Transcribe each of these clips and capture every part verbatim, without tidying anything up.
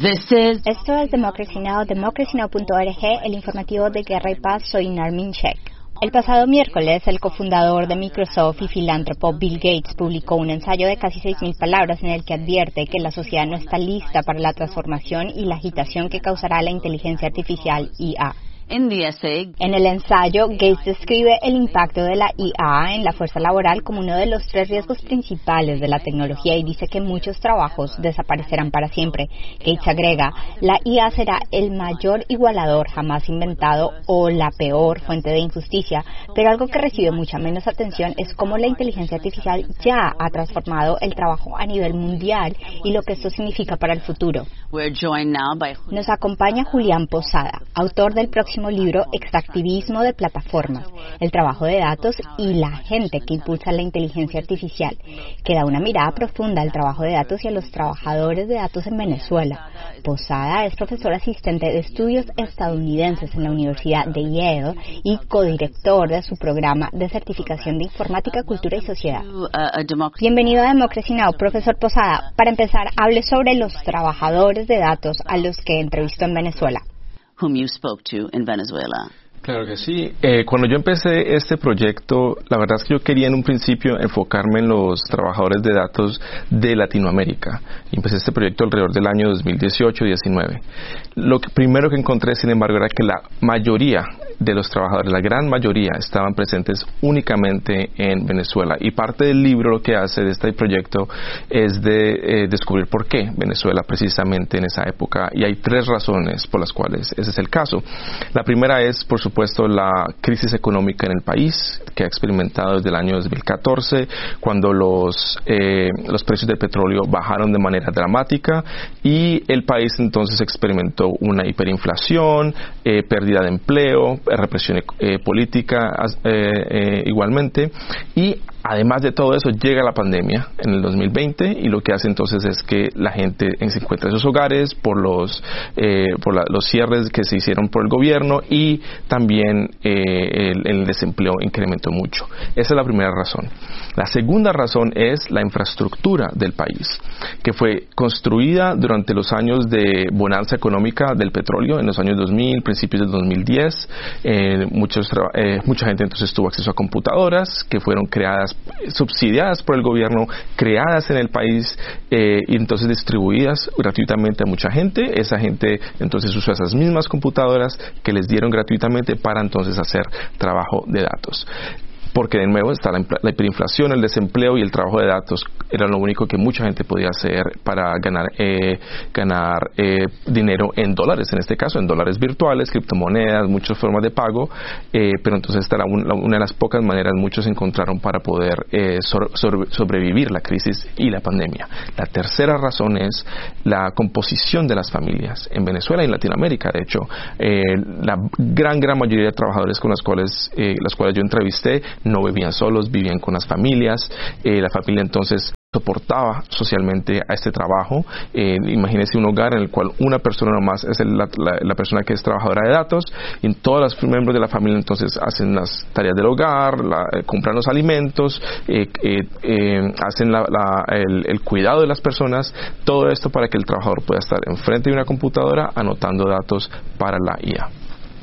This is... Esto es Democracy Now!, democracy now punto org, el informativo de Guerra y Paz. Soy Narmin Sheikh. El pasado miércoles, el cofundador de Microsoft y filántropo Bill Gates publicó un ensayo de casi seis mil palabras en el que advierte que la sociedad no está lista para la transformación y la agitación que causará la inteligencia artificial I A. In the essay, En el ensayo, Gates describe el impacto de la I A en la fuerza laboral como uno de los tres riesgos principales de la tecnología y dice que muchos trabajos desaparecerán para siempre. Gates agrega, la I A será el mayor igualador jamás inventado o la peor fuente de injusticia, pero algo que recibe mucha menos atención es cómo la inteligencia artificial ya ha transformado el trabajo a nivel mundial y lo que esto significa para el futuro. we're joined now by... Nos acompaña Julián Posada, autor del próximo libro Extractivismo de Plataformas, el trabajo de datos y la gente que impulsa la inteligencia artificial, que da una mirada profunda al trabajo de datos y a los trabajadores de datos en Venezuela. Posada es profesor asistente de estudios estadounidenses en la Universidad de Yale y codirector de su programa de certificación de informática, cultura y sociedad. Uh, a democracy... Bienvenido a Democracy Now!, profesor Posada. Para empezar, hable sobre los trabajadores de datos a los que entrevistó en Venezuela. whom you spoke to in Venezuela. Claro que sí. Eh, cuando yo empecé este proyecto, la verdad es que yo quería en un principio enfocarme en los trabajadores de datos de Latinoamérica. Y empecé este proyecto alrededor del año dos mil dieciocho diecinueve. Lo que primero que encontré, sin embargo, era que la mayoría de los trabajadores, la gran mayoría, estaban presentes únicamente en Venezuela. Y parte del libro lo que hace de este proyecto es de eh, descubrir por qué Venezuela precisamente en esa época. Y hay tres razones por las cuales ese es el caso. La primera es, por supuesto, la crisis económica en el país, que ha experimentado desde el año dos mil catorce, cuando los, eh, los precios del petróleo bajaron de manera dramática y el país entonces experimentó una hiperinflación, eh, pérdida de empleo, represión eh, política eh, eh, igualmente, y además de todo eso llega la pandemia en el dos mil veinte y lo que hace entonces es que la gente se encuentra en sus hogares por los eh, por la, los cierres que se hicieron por el gobierno y también eh, el, el desempleo incrementó mucho. Esa es la primera razón. La segunda razón es la infraestructura del país, que fue construida durante los años de bonanza económica del petróleo, en los años dos mil, principios del dos mil diez. Eh, muchos, eh, mucha gente entonces tuvo acceso a computadoras que fueron creadas, subsidiadas por el gobierno, creadas en el país eh, y entonces distribuidas gratuitamente a mucha gente. Esa gente entonces usó esas mismas computadoras que les dieron gratuitamente para entonces hacer trabajo de datos. Porque de nuevo está la, la hiperinflación, el desempleo y el trabajo de datos era lo único que mucha gente podía hacer para ganar eh, ganar eh, dinero en dólares, en este caso en dólares virtuales, criptomonedas, muchas formas de pago, eh, pero entonces esta era un, una de las pocas maneras muchos encontraron para poder eh, so, sobre, sobrevivir la crisis y la pandemia. La tercera razón es la composición de las familias en Venezuela y en Latinoamérica. De hecho, eh, la gran gran mayoría de trabajadores con las cuales eh, las cuales yo entrevisté no vivían solos, vivían con las familias. Eh, la familia entonces soportaba socialmente a este trabajo. Eh, imagínese un hogar en el cual una persona nomás es el, la, la, la persona que es trabajadora de datos y todos los miembros de la familia entonces hacen las tareas del hogar, la, eh, compran los alimentos, eh, eh, eh, hacen la, la, el, el cuidado de las personas, todo esto para que el trabajador pueda estar enfrente de una computadora anotando datos para la I A.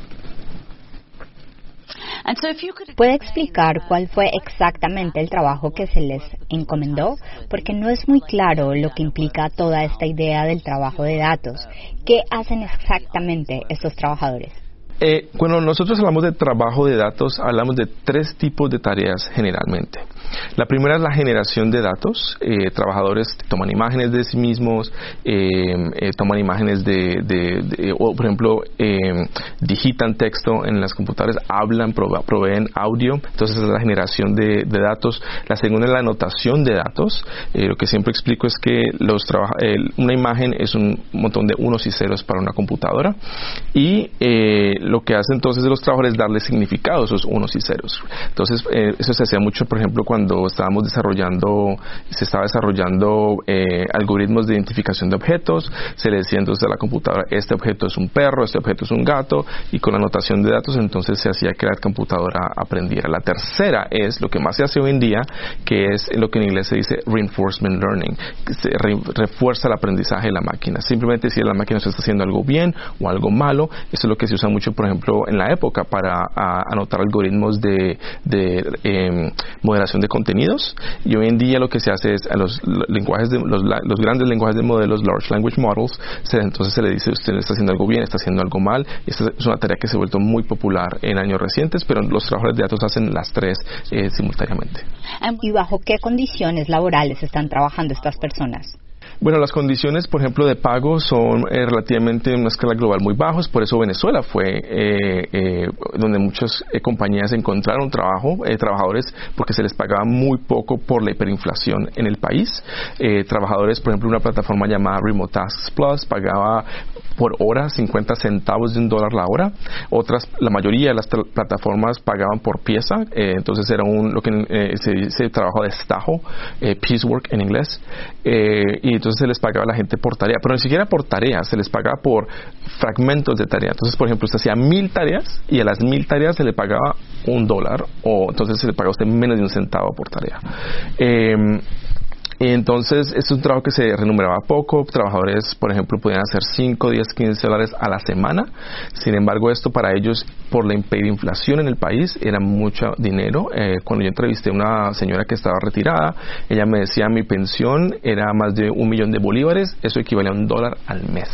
¿Puede explicar cuál fue exactamente el trabajo que se les encomendó? Porque no es muy claro lo que implica toda esta idea del trabajo de datos. ¿Qué hacen exactamente estos trabajadores? Eh, cuando nosotros hablamos de trabajo de datos, hablamos de tres tipos de tareas generalmente. La primera es la generación de datos. Eh, trabajadores toman imágenes de sí mismos, eh, eh, toman imágenes de, de, de o por ejemplo, eh, digitan texto en las computadoras, hablan, prove proveen audio. Entonces esa es la generación de, de datos. La segunda es la anotación de datos. Eh, lo que siempre explico es que los eh, una imagen es un montón de unos y ceros para una computadora y eh, lo que hace entonces de los trabajadores es darle significado a esos unos y ceros. Entonces, eh, eso se hacía mucho, por ejemplo, cuando estábamos desarrollando, se estaba desarrollando eh, algoritmos de identificación de objetos, se le decía entonces a la computadora, este objeto es un perro, este objeto es un gato, y con la anotación de datos entonces se hacía que la computadora aprendiera. La tercera es lo que más se hace hoy en día, que es lo que en inglés se dice reinforcement learning, que se re, refuerza el aprendizaje de la máquina. Simplemente si la máquina se está haciendo algo bien o algo malo, eso es lo que se usa mucho, por ejemplo, en la época para a, anotar algoritmos de, de eh, moderación de contenidos, y hoy en día lo que se hace es a los lenguajes de, los, los grandes lenguajes de modelos, large language models, se, entonces se le dice usted está haciendo algo bien, está haciendo algo mal. Esta es una tarea que se ha vuelto muy popular en años recientes, pero los trabajadores de datos hacen las tres eh, simultáneamente. ¿Y bajo qué condiciones laborales están trabajando estas personas? Bueno, las condiciones, por ejemplo, de pago son eh, relativamente en una escala global muy bajos, por eso Venezuela fue eh, eh, donde muchas eh, compañías encontraron trabajo, eh, trabajadores, porque se les pagaba muy poco por la hiperinflación en el país. Eh, trabajadores, por ejemplo, una plataforma llamada Remote Tasks Plus pagaba por hora cincuenta centavos de un dólar la hora. Otras, la mayoría de las tra- plataformas pagaban por pieza, eh, entonces era un lo que eh, se dice trabajo de estajo, eh, piecework en inglés, eh, y entonces se les pagaba a la gente por tarea, pero ni siquiera por tarea, se les pagaba por fragmentos de tarea. Entonces, por ejemplo, usted hacía mil tareas y a las mil tareas se le pagaba un dólar, o entonces se le pagaba a usted menos de un centavo por tarea. Eh, Entonces, es un trabajo que se remuneraba poco. Trabajadores, por ejemplo, podían hacer cinco, diez, quince dólares a la semana. Sin embargo, esto para ellos, por la hiperinflación en el país, era mucho dinero. Eh, cuando yo entrevisté a una señora que estaba retirada, ella me decía, mi pensión era más de un millón de bolívares. Eso equivale a un dólar al mes.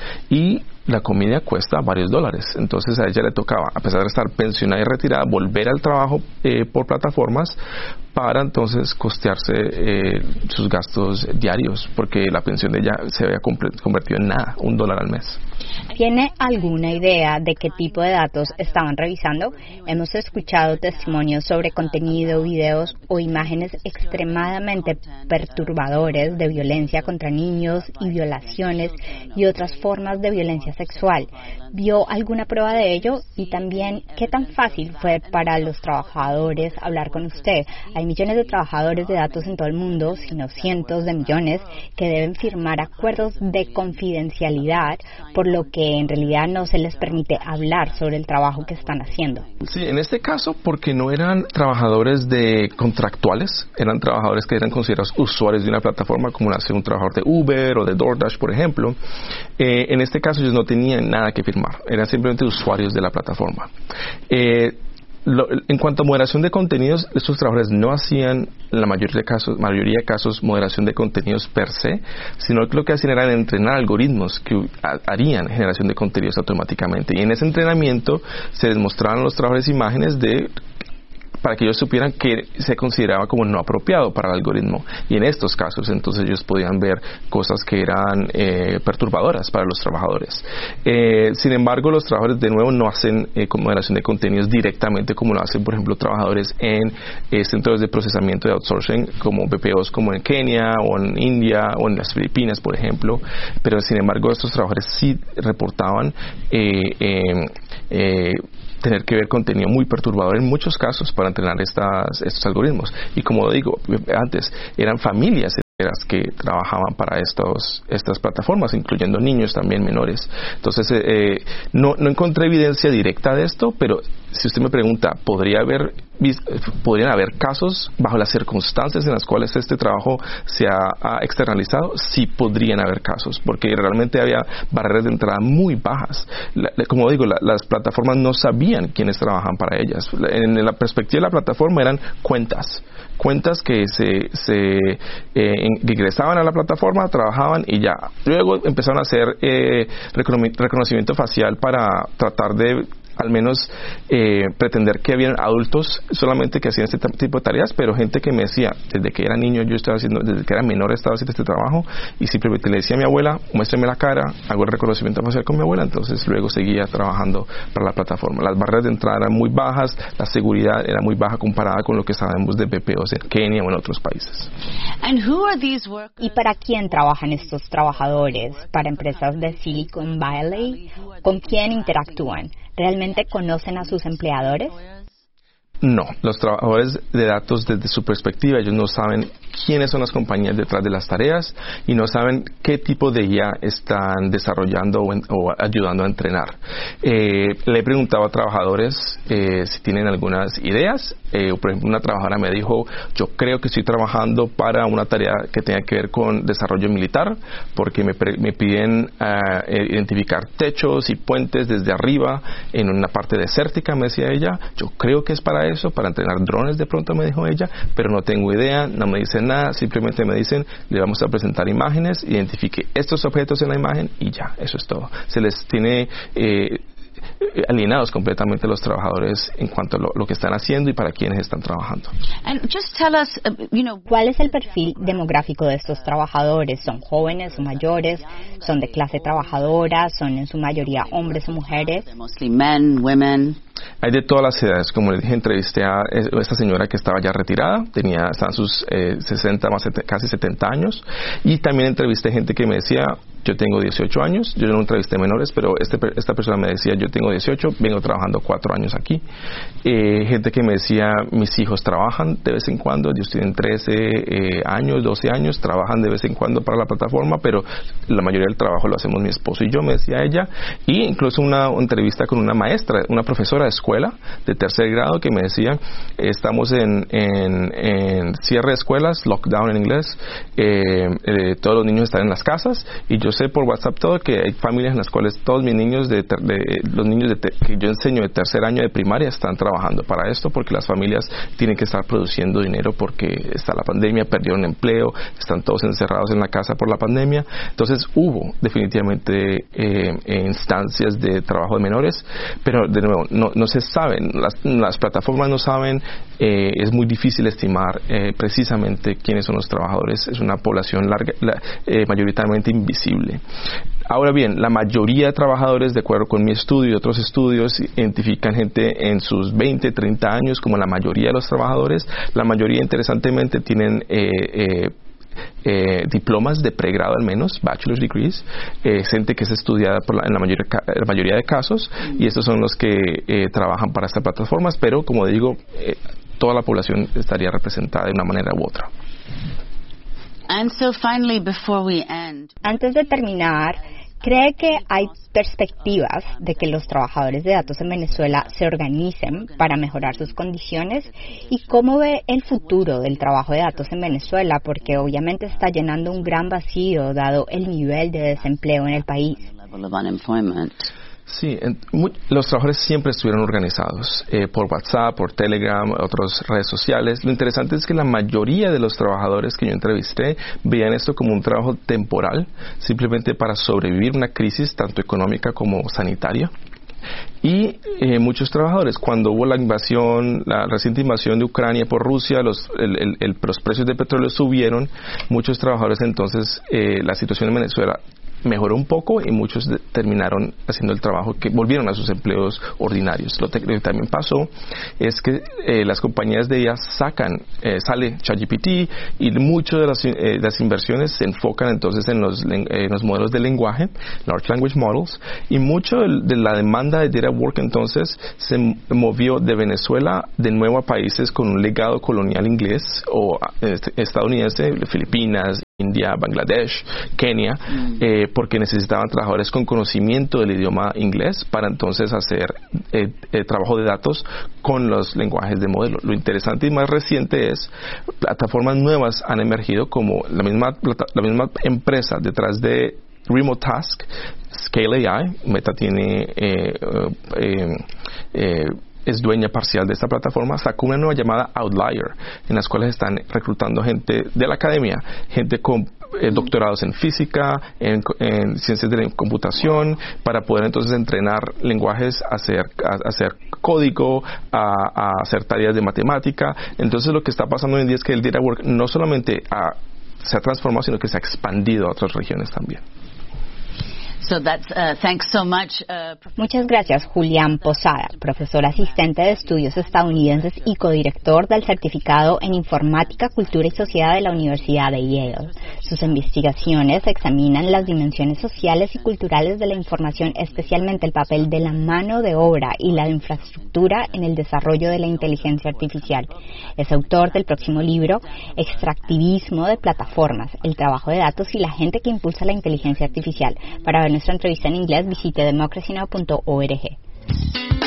Y la comida cuesta varios dólares, entonces a ella le tocaba, a pesar de estar pensionada y retirada, volver al trabajo eh, por plataformas para entonces costearse eh, sus gastos diarios, porque la pensión de ella se había convertido en nada, un dólar al mes. ¿Tiene alguna idea de qué tipo de datos estaban revisando? Hemos escuchado testimonios sobre contenido, videos o imágenes extremadamente perturbadores de violencia contra niños y violaciones y otras formas de violencia sexual. ¿Vio alguna prueba de ello? Y también, ¿qué tan fácil fue para los trabajadores hablar con usted? Hay millones de trabajadores de datos en todo el mundo, sino cientos de millones, que deben firmar acuerdos de confidencialidad, por lo que en realidad no se les permite hablar sobre el trabajo que están haciendo. Sí, en este caso, porque no eran trabajadores de contractuales, eran trabajadores que eran considerados usuarios de una plataforma, como hace un trabajador de Uber o de DoorDash, por ejemplo. Eh, en este caso ellos no tenían nada que firmar, eran simplemente usuarios de la plataforma. Eh, Lo, en cuanto a moderación de contenidos, estos trabajadores no hacían, en la mayoría de casos, mayoría de casos, moderación de contenidos per se, sino que lo que hacían era entrenar algoritmos que harían generación de contenidos automáticamente. Y en ese entrenamiento se les mostraban a los trabajadores imágenes de para que ellos supieran que se consideraba como no apropiado para el algoritmo, y en estos casos entonces ellos podían ver cosas que eran eh, perturbadoras para los trabajadores. Eh, sin embargo, los trabajadores de nuevo no hacen eh, moderación de contenidos directamente como lo hacen, por ejemplo, trabajadores en eh, centros de procesamiento de outsourcing como B P Os como en Kenia o en India o en las Filipinas, por ejemplo, pero sin embargo estos trabajadores sí reportaban eh, eh, eh, tener que ver contenido muy perturbador en muchos casos para entrenar estas, estos algoritmos. Y como digo antes, eran familias que trabajaban para estos, estas plataformas, incluyendo niños también menores. Entonces, eh, no, no encontré evidencia directa de esto, pero si usted me pregunta, ¿podría haber, ¿podrían haber casos bajo las circunstancias en las cuales este trabajo se ha, ha externalizado? Sí podrían haber casos, porque realmente había barreras de entrada muy bajas. La, como digo, la, las plataformas no sabían quiénes trabajaban para ellas. En la perspectiva de la plataforma eran cuentas. cuentas que se, se eh, ingresaban a la plataforma, trabajaban y ya. Luego empezaron a hacer eh, reconocimiento facial para tratar de al menos eh, pretender que habían adultos solamente que hacían este tipo de tareas, pero gente que me decía, desde que era niño yo estaba haciendo, desde que era menor estaba haciendo este trabajo, y simplemente le decía a mi abuela, muéstrame la cara, hago el reconocimiento facial con mi abuela, entonces luego seguía trabajando para la plataforma. Las barreras de entrada eran muy bajas, la seguridad era muy baja comparada con lo que sabemos de B P Os en Kenia o en otros países. ¿Y para quién trabajan estos trabajadores? ¿Para empresas de Silicon Valley? ¿Con quién interactúan? ¿Realmente ¿realmente conocen a sus empleadores? No, los trabajadores de datos desde su perspectiva, ellos no saben quiénes son las compañías detrás de las tareas y no saben qué tipo de I A están desarrollando o, en, o ayudando a entrenar. Eh, le he preguntado a trabajadores eh, si tienen algunas ideas. Eh, por ejemplo, una trabajadora me dijo, yo creo que estoy trabajando para una tarea que tenga que ver con desarrollo militar, porque me, me piden uh, identificar techos y puentes desde arriba en una parte desértica, me decía ella. Yo creo que es para eso, para entrenar drones, de pronto me dijo ella, pero no tengo idea, no me dicen nada, simplemente me dicen, le vamos a presentar imágenes, identifique estos objetos en la imagen y ya, eso es todo. Se les tiene eh, alienados completamente los trabajadores en cuanto a lo, lo que están haciendo y para quienes están trabajando. And just tell us, uh, you know, ¿cuál es el perfil demográfico de estos trabajadores? ¿Son jóvenes o mayores? ¿Son de clase trabajadora? ¿Son en su mayoría hombres o mujeres? mostly men, women. Hay de todas las edades. Como les dije, entrevisté a esta señora que estaba ya retirada, tenía hasta sus eh, sesenta, más casi setenta años, y también entrevisté gente que me decía, yo tengo dieciocho años, yo no entrevisté menores, pero este, esta persona me decía, yo tengo dieciocho, vengo trabajando cuatro años aquí. Eh, gente que me decía, mis hijos trabajan de vez en cuando, ellos tienen trece eh, años, doce años, trabajan de vez en cuando para la plataforma, pero la mayoría del trabajo lo hacemos mi esposo y yo, me decía ella. Y incluso una entrevista con una maestra, una profesora de escuela de tercer grado que me decía, estamos en, en, en cierre de escuelas, lockdown en inglés, eh, eh, todos los niños están en las casas y yo sé por WhatsApp todo que hay familias en las cuales todos mis niños de, ter, de los niños de ter, que yo enseño de tercer año de primaria están trabajando para esto porque las familias tienen que estar produciendo dinero porque está la pandemia, perdieron empleo, están todos encerrados en la casa por la pandemia. Entonces hubo definitivamente eh, instancias de trabajo de menores, pero de nuevo no, no se saben, las, las plataformas no saben, eh, es muy difícil estimar eh, precisamente quiénes son los trabajadores, es una población larga, la, eh, mayoritariamente invisible. Ahora bien, la mayoría de trabajadores, de acuerdo con mi estudio y otros estudios, identifican gente en sus veinte, treinta años como la mayoría de los trabajadores. La mayoría, interesantemente, tienen eh, eh, Eh, diplomas de pregrado al menos, bachelor's degrees, eh, gente que es estudiada por la, en la mayoría, la mayoría de casos, y estos son los que eh, trabajan para estas plataformas, pero como digo, eh, toda la población estaría representada de una manera u otra. And so finally, before we end, antes de terminar, ¿cree que hay perspectivas de que los trabajadores de datos en Venezuela se organicen para mejorar sus condiciones? ¿Y cómo ve el futuro del trabajo de datos en Venezuela? Porque obviamente está llenando un gran vacío dado el nivel de desempleo en el país. level of unemployment. Sí, en, muy, los trabajadores siempre estuvieron organizados eh, por WhatsApp, por Telegram, otras redes sociales. Lo interesante es que la mayoría de los trabajadores que yo entrevisté veían esto como un trabajo temporal, simplemente para sobrevivir una crisis tanto económica como sanitaria. Y eh, muchos trabajadores, cuando hubo la invasión, la reciente invasión de Ucrania por Rusia, los, el, el, el, los precios de petróleo subieron, muchos trabajadores entonces, eh, la situación en Venezuela mejoró un poco y muchos de, terminaron haciendo el trabajo, que volvieron a sus empleos ordinarios. Lo, te, lo que también pasó es que eh, las compañías de I A sacan, eh, sale ChatGPT y muchas de las, eh, las inversiones se enfocan entonces en los, en los modelos de lenguaje, Large Language Models, y mucho de, de la demanda de data work entonces se movió de Venezuela de nuevo a países con un legado colonial inglés o eh, estadounidense, Filipinas, India, Bangladesh, Kenia, mm. eh, porque necesitaban trabajadores con conocimiento del idioma inglés para entonces hacer eh, eh, trabajo de datos con los lenguajes de modelo. Lo interesante y más reciente es plataformas nuevas han emergido como la misma, la misma empresa detrás de Remote Task, Scale A I, Meta tiene eh, eh, eh, es dueña parcial de esta plataforma, sacó una nueva llamada Outlier, en las cuales están reclutando gente de la academia, gente con eh, doctorados en física, en, en ciencias de la computación, para poder entonces entrenar lenguajes, a hacer, a, a hacer código, a, a hacer tareas de matemática. Entonces lo que está pasando hoy en día es que el data work no solamente ha, se ha transformado, sino que se ha expandido a otras regiones también. So that's, uh, thanks so much, uh, Muchas gracias, Julián Posada, profesor asistente de estudios estadounidenses y codirector del certificado en Informática, Cultura y Sociedad de la Universidad de Yale. Sus investigaciones examinan las dimensiones sociales y culturales de la información, especialmente el papel de la mano de obra y la infraestructura en el desarrollo de la inteligencia artificial. Es autor del próximo libro, Extractivismo de plataformas, el trabajo de datos y la gente que impulsa la inteligencia artificial. Para ver nuestra entrevista en inglés, visite democracy now punto org.